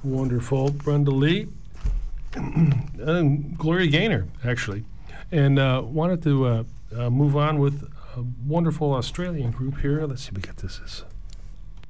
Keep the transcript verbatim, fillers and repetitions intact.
Wonderful. Brenda Lee. and Gloria Gaynor, actually. And uh, wanted to uh, uh, move on with a wonderful Australian group here. Let's see, we got this. Is